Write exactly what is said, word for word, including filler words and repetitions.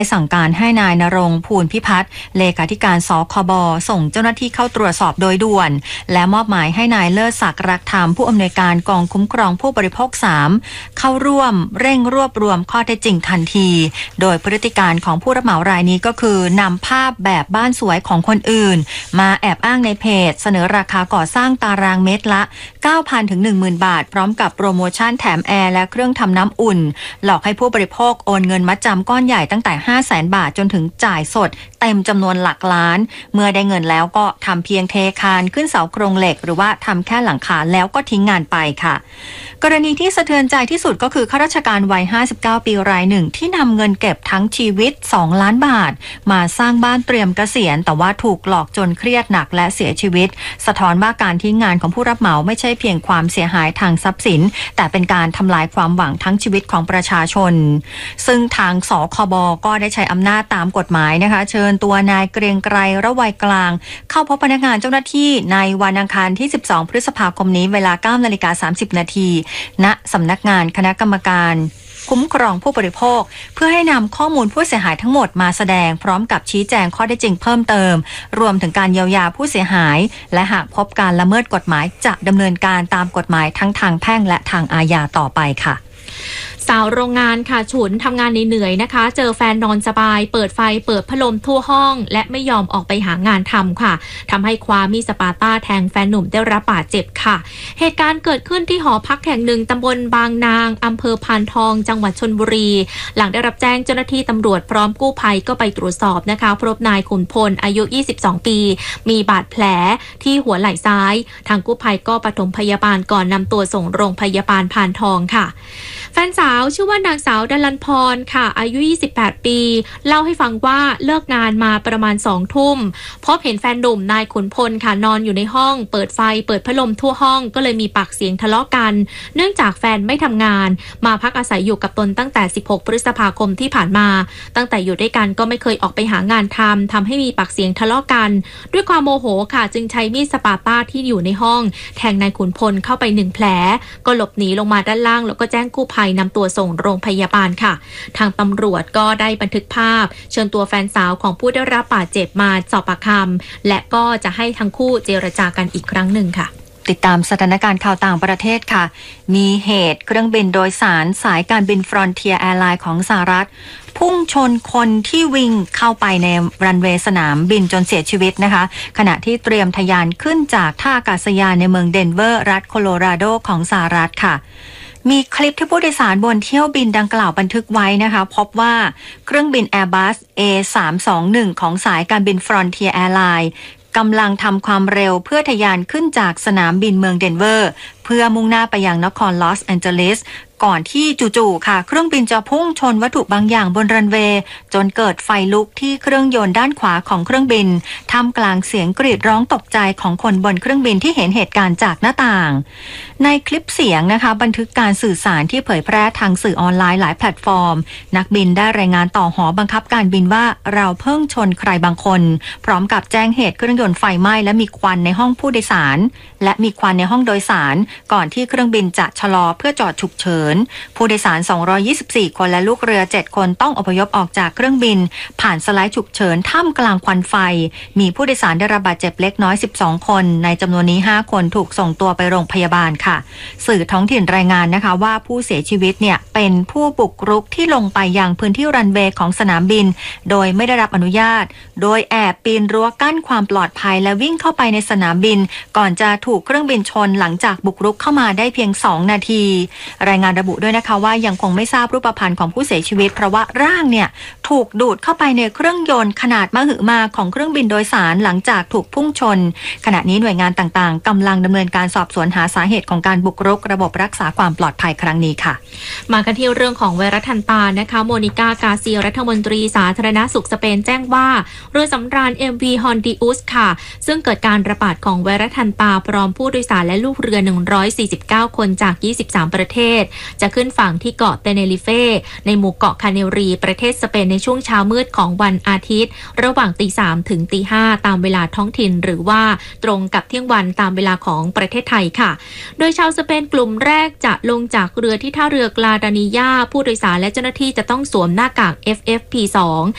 สั่งการให้นายณรงค์ ภูลพิพัฒน์เลขาธิการสคบส่งเจ้าหน้าที่เข้าตรวจสอบโดยด่วนและมอบหมายให้นายเลิศศักดิ์รักธรรมผู้อำนวยการกองคุ้มครองผู้บริโภคสามเข้าร่วมเร่งรวบรวมข้อเท็จจริงทันทีโดยพฤติการของผู้รับเหมารายนี้ก็คือนำภาพแบบบ้านสวยของคนอื่นมาแอบอ้างในเพจเสนอราคาก่อสร้างตารางเมตรละ เก้าพัน ถึง หนึ่งหมื่น บาทพร้อมกับโปรโมชั่นแถมแอร์และเครื่องทำน้ำอุ่นหลอกให้ผู้บริโภคโอนเงินมัดจำก้อนใหญ่ตั้งแต่ ห้าแสน บาทจนถึงจ่ายสดเต็มจำนวนหลักล้านเมื่อได้เงินแล้วก็ทำเพียงเทคานขึ้นเสาโครงเหล็กหรือว่าทำแค่หลังคาแล้วก็ทิ้งงานไปค่ะกรณีที่สะเทือนใจที่สุดก็คือข้าราชการวัยห้าสิบเก้าปีรายหนึ่งที่นำเงินเก็บทั้งชีวิตสองล้านบาทมาสร้างบ้านเตรียมเกษียณแต่ว่าถูกหลอกจนเครียดหนักและเสียชีวิตสะท้อนว่าการทิ้งงานของผู้รับเหมาไม่ใช่เพียงความเสียหายทางทรัพย์สินแต่เป็นการทำลายความหวังทั้งชีวิตของประชาชนซึ่งทางสคบก็ได้ใช้อำนาจตามกฎหมายนะคะเชิญตัวนายเกรียงไกรระวัยกลางเข้าพบพนักงานเจ้าหน้าที่ในวันอังคารที่สิบสองพฤษภาคมนี้เวลา เก้านาฬิกาสามสิบนาทีณสำนักงานคณะกรรมการคุ้มครองผู้บริโภคเพื่อให้นำข้อมูลผู้เสียหายทั้งหมดมาแสดงพร้อมกับชี้แจงข้อเท็จจริงเพิ่มเติมรวมถึงการเยียวยาผู้เสียหายและหากพบการละเมิดกฎหมายจะดำเนินการตามกฎหมายทั้งทางแพ่งและทางอาญาต่อไปค่ะสาวโรงงานค่ะฉุนทำงานเหนื่อยนะคะเจอแฟนนอนสบายเปิดไฟเปิดพัดลมทั่วห้องและไม่ยอมออกไปหางานทำค่ะทำให้คว้ามีดสปาต้าแทงแฟนหนุ่มได้รับบาดเจ็บค่ะเหตุการณ์เกิดขึ้นที่หอพักแห่งหนึ่งตำบลบางนางอำเภอพานทองจังหวัดชลบุรีหลังได้รับแจ้งเจ้าหน้าที่ตำรวจพร้อมกู้ภัยก็ไปตรวจสอบนะคะพบนายขุนพลอายุยี่สิบสองปีมีบาดแผลที่หัวไหล่ซ้ายทางกู้ภัยก็ปฐมพยาบาลก่อนนำตัวส่งโรงพยาบาลพานทองค่ะแฟนสาวชื่อว่านางสาวดลันพรค่ะอายุยี่สิบแปดปีเล่าให้ฟังว่าเลิกงานมาประมาณสองทุ่มพบเห็นแฟนหนุ่มนายขุนพลค่ะนอนอยู่ในห้องเปิดไฟเปิดพัดลมทั่วห้องก็เลยมีปากเสียงทะเลาะกันเนื่องจากแฟนไม่ทำงานมาพักอาศัยอยู่กับตนตั้งแต่สิบหกพฤษภาคมที่ผ่านมาตั้งแต่อยู่ด้วยกันก็ไม่เคยออกไปหางานทำทำให้มีปากเสียงทะเลาะกันด้วยความโมโหค่ะจึงใช้มีดสปาต้าที่อยู่ในห้องแทงนายขุนพลเข้าไปหนึ่งแผลก็หลบหนีลงมาด้านล่างแล้วก็แจ้งกู้ภัยนำตัวส่งโรงพยาบาลค่ะทางตำรวจก็ได้บันทึกภาพเชิญตัวแฟนสาวของผู้ได้รับบาดเจ็บมาสอบปากคำและก็จะให้ทั้งคู่เจรจากันอีกครั้งหนึ่งค่ะติดตามสถานการณ์ข่าวต่างประเทศค่ะมีเหตุเครื่องบินโดยสารสายการบิน Frontier Airlines ของสหรัฐพุ่งชนคนที่วิ่งเข้าไปในรันเวย์สนามบินจนเสียชีวิตนะคะขณะที่เตรียมทะยานขึ้นจากท่าอากาศยานในเมืองเดนเวอร์รัฐโคโลราโดของสหรัฐค่ะมีคลิปที่ผู้โดยสารบนเที่ยวบินดังกล่าวบันทึกไว้นะคะพบว่าเครื่องบิน Airbus เอ สามสองหนึ่ง ของสายการบิน Frontier Airlines กำลังทำความเร็วเพื่อทะยานขึ้นจากสนามบินเมืองเดนเวอร์เพื่อมุ่งหน้าไปยังนครลอสแอนเจลิสก่อนที่จู่ๆค่ะเครื่องบินจะพุ่งชนวัตถุบางอย่างบนรันเวย์จนเกิดไฟลุกที่เครื่องยนต์ด้านขวาของเครื่องบินท่ามกลางเสียงกรีดร้องตกใจของคนบนเครื่องบินที่เห็นเหตุการณ์จากหน้าต่างในคลิปเสียงนะคะบันทึกการสื่อสารที่เผยแพร่ทางสื่อออนไลน์หลายแพลตฟอร์มนักบินได้รายงานต่อหอบังคับการบินว่าเราเพิ่งชนใครบางคนพร้อมกับแจ้งเหตุเครื่องยนต์ไฟไหม้และมีควันในห้องผู้โดยสารและมีควันในห้องโดยสารก่อนที่เครื่องบินจะชะลอเพื่อจอดฉุกเฉินผู้โดยสารสองร้อยยี่สิบสี่คนและลูกเรือเจ็ดคนต้องอพยพออกจากเครื่องบินผ่านสไลด์ฉุกเฉินท่ามกลางควันไฟมีผู้โดยสารได้รับบาดเจ็บเล็กน้อยสิบสองคนในจำนวนนี้ห้าคนถูกส่งตัวไปโรงพยาบาลค่ะสื่อท้องถิ่นรายงานนะคะว่าผู้เสียชีวิตเนี่ยเป็นผู้บุกรุกที่ลงไปยังพื้นที่รันเวย์ของสนามบินโดยไม่ได้รับอนุญาตโดยแอบปีนรั้วกั้นความปลอดภัยและวิ่งเข้าไปในสนามบินก่อนจะถูกเครื่องบินชนหลังจากบุกรุกเข้ามาได้เพียงสองนาทีรายงานระบุด้วยนะคะว่ายังคงไม่ทราบรูปพรรณของผู้เสียชีวิตเพราะว่าร่างเนี่ยถูกดูดเข้าไปในเครื่องยนต์ขนาดมหึมาของเครื่องบินโดยสารหลังจากถูกพุ่งชนขณะนี้หน่วยงานต่างๆกำลังดำเนินการสอบสวนหาสาเหตุของการบุกรุกระบบรักษาความปลอดภัยครั้งนี้ค่ะมากันที่เรื่องของไวรัสทันตานะคะโมนิกากาเซียรัฐมนตรีสาธารณสุขสเปนแจ้งว่าเรือสำราญ เอ็ม วี Hondius ค่ะซึ่งเกิดการระบาดของไวรัสทันตาพร้อมผู้โดยสารและลูกเรือหนึ่งร้อยสี่สิบเก้าคนจากยี่สิบสามประเทศจะขึ้นฝั่งที่เกาะเตเนริเฟในหมู่เกาะคาเนรีประเทศสเปนในช่วงเช้ามืดของวันอาทิตย์ระหว่างตีสามถึงตีห้าตามเวลาท้องถิ่นหรือว่าตรงกับเที่ยงวันตามเวลาของประเทศไทยค่ะโดยชาวสเปนกลุ่มแรกจะลงจากเรือที่ท่าเรือกลาดานิยาผู้โดยสารและเจ้าหน้าที่จะต้องสวมหน้ากาก เอฟ เอฟ พี สอง